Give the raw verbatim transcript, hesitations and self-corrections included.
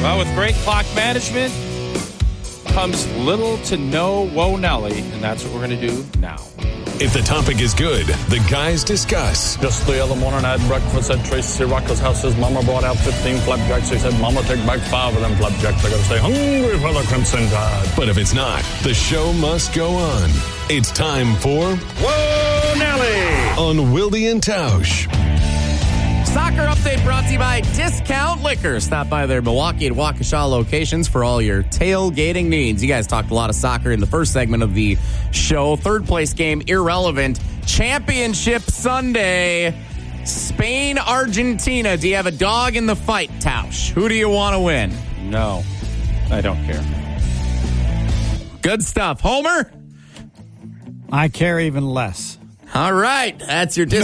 Well, with great clock management comes little to no whoa Nelly, and that's what we're going to do now. If the topic is good, the guys discuss. Just the other morning I had breakfast at Tracy Rocker's house. His mama brought out fifteen flapjacks. He said, Mama, take back five of them flapjacks. I got to stay hungry for the Crimson Tide. But if it's not, the show must go on. It's time for Whoa, Nelly! On Wilde and Tausch. Soccer update brought to you by Discount Liquor. Stop by their Milwaukee and Waukesha locations for all your tailgating needs. You guys talked a lot of soccer in the first segment of the show. Third place game, irrelevant. Championship Sunday, Spain, Argentina. Do you have a dog in the fight, Tausch? Who do you want to win? No, I don't care. Good stuff. Homer? I care even less. All right. That's your Discount